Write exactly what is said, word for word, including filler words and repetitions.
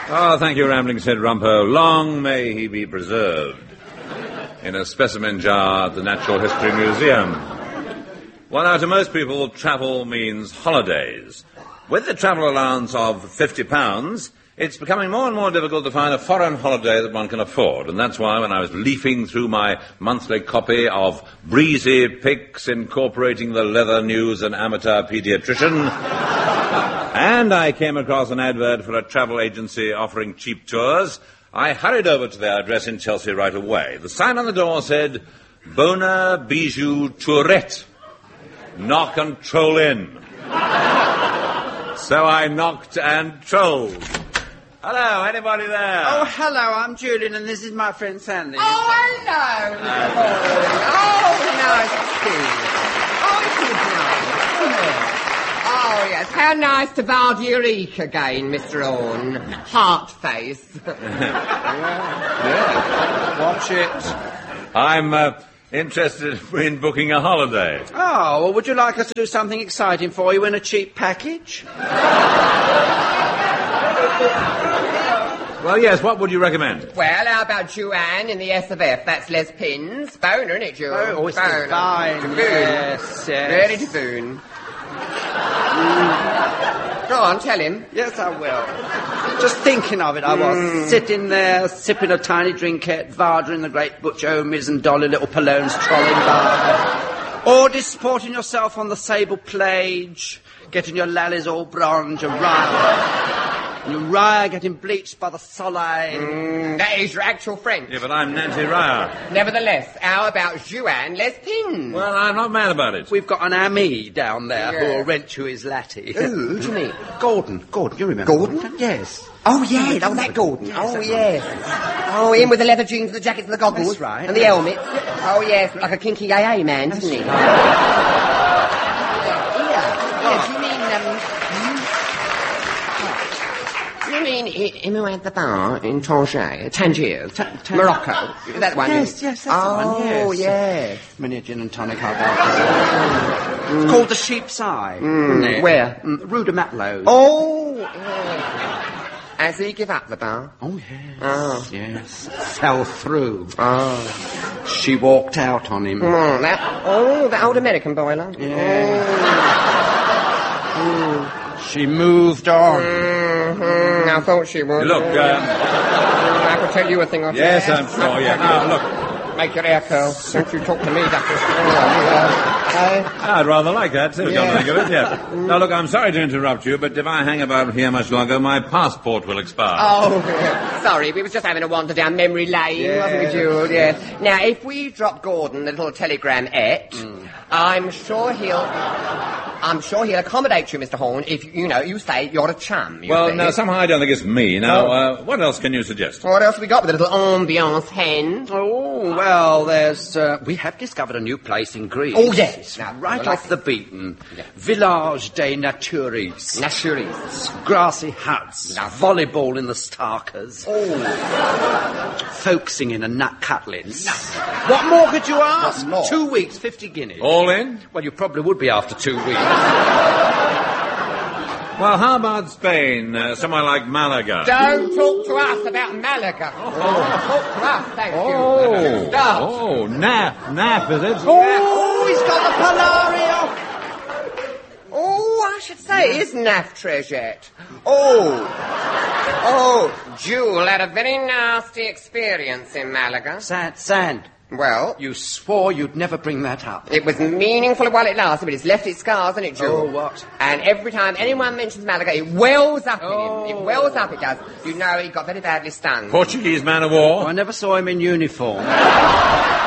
Oh, thank you, Rambling said Rumpo. Long may he be preserved in a specimen jar at the Natural History Museum. Well, now, to most people, travel means holidays. With the travel allowance of fifty pounds, it's becoming more and more difficult to find a foreign holiday that one can afford. And that's why when I was leafing through my monthly copy of Breezy Picks incorporating the leather news and amateur paediatrician, and I came across an advert for a travel agency offering cheap tours, I hurried over to their address in Chelsea right away. The sign on the door said, Bona Bijou Tourette. Knock and troll in. So I knocked and trolled. Hello, anybody there? Oh, hello, I'm Julian, and this is my friend Sandy. Oh, hello, Oh, nice to see you. Oh, it is nice. Oh, yes, how nice to Val Eureka again, Mister Orne. Heart face. yeah. yeah, watch it. I'm uh, interested in booking a holiday. Oh, well, would you like us to do something exciting for you in a cheap package? Well, yes, what would you recommend? Well, how about Joanne in the S of F? That's Les Pins. Boner, isn't it, Joe? Oh, it's Boner. fine. Taboon. Yes, yes. Really taboon. Mm. Go on, tell him. Yes, I will. Just thinking of it, I was mm. sitting there, sipping a tiny drinkette, Varda in the great Butch Omies and Dolly Little Palones trolling by. Or disporting yourself on the sable plage, getting your lallies all bronze, your rye, and your rye getting bleached by the soleil. Mm, that is your actual French. Yeah, but I'm Nancy Ryer. Nevertheless, how about Joanne Les Pins? Well, I'm not mad about it. We've got an ami down there yeah. who'll rent you his latte. Who do you mean? Gordon. Gordon, you remember? Gordon? Yes. Oh, yeah, oh, that Gordon. Yes, oh, that yes. Oh, him with the leather jeans, the jackets and the goggles. That's right. And the helmet. Oh, yes, like a kinky A A man, That's doesn't he? Right. yeah. Yes, you mean, um... You mean him who had the bar in Tangier, Tangier, Ta- ta- Morocco? That one? Yes, yes, that's oh, the one, yes. Oh, yes. Many a gin and tonic I've had. It's called the Sheep's Eye. Mm. Where? Mm, Rue de Matelot. Oh, yeah. Has he give up the bar? Oh, yes. Oh. Yes. Fell through. Oh. She walked out on him. Mm, that, oh, that old American boiler. Yeah. Oh. Mm. She moved on. Mm-hmm. I thought she would. Look, um... I could tell you a thing or two. Yes, I'm sure, yeah. Now, look... Make your hair curl. Don't you talk to me, Doctor. uh, I'd rather like that, too, yeah. Don't think of it, yes. Now, look, I'm sorry to interrupt you, but if I hang about here much longer, my passport will expire. Oh, sorry, we was just having a wander down memory lane, yeah. wasn't we, Jules? Yeah. Now, if we drop Gordon a little telegram et, mm. I'm sure he'll... I'm sure he'll accommodate you, Mister Horn, if, you know, you say you're a chum. You well, say. now, somehow I don't think it's me. Now, oh. uh, what else can you suggest? What else have we got with a little ambiance hen? Oh, well, there's... Uh, we have discovered a new place in Greece. Oh, yes. Now, right off like the beaten. Yeah. Village des Naturis. Naturis. Grassy huts. No. Volleyball in the Starkers. Oh. Folk singing and nut cutlets. No. What more could you ask? More? Two weeks, fifty guineas. All in? Well, you probably would be after two weeks. Well, how about Spain? Uh, somewhere like Malaga. Don't talk to us about Malaga. Oh. Talk to us, thank oh. you. Start. Oh, nap. Nap, is it? Oh, he's got the Polario. Oh, I should say, it is Naff Treasette. Oh. Oh, Jewel had a very nasty experience in Malaga. Sand, sand. Well? You swore you'd never bring that up. It was meaningful while it lasted, but it's left its scars, hasn't it, Jewel? Oh, what? And every time anyone mentions Malaga, it wells up oh. in him. It wells up, it does. You know, he got very badly stung. Portuguese man of war? Oh, I never saw him in uniform.